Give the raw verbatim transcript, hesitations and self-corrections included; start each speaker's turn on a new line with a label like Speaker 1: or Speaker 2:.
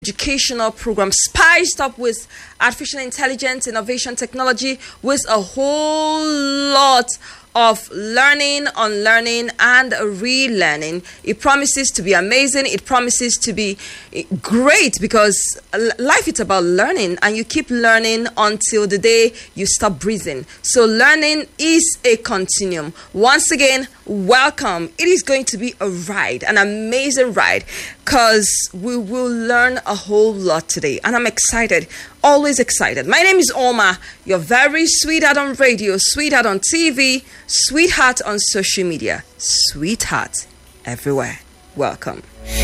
Speaker 1: Educational program spiced up with artificial intelligence, innovation, technology, with a whole lot of learning, unlearning, and relearning. It promises to be amazing. It promises to be great because life is about learning, and you keep learning until the day you stop breathing. So learning is a continuum. Once again, welcome. It is going to be a ride, an amazing ride, because we will learn a whole lot today, and I'm excited. Always excited. My name is Oma, your very sweetheart on radio, sweetheart on T V, sweetheart on social media, sweetheart everywhere. Welcome.